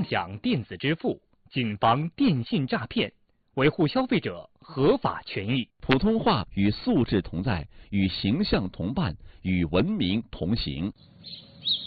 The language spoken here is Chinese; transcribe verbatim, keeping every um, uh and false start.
享电子支付，谨防电信诈骗，维护消费者合法权益。 普通话与素质同在，与形象同伴，与文明同行。